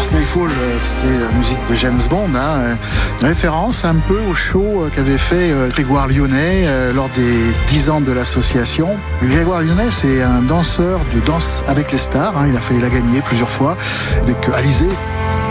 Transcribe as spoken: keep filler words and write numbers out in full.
Skyfall, c'est la musique de James Bond, hein, référence un peu au show qu'avait fait Grégoire Lyonnais lors des dix ans de l'association. Grégoire Lyonnais, c'est un danseur de Danse avec les stars, hein, il a failli la gagner plusieurs fois avec Alizé.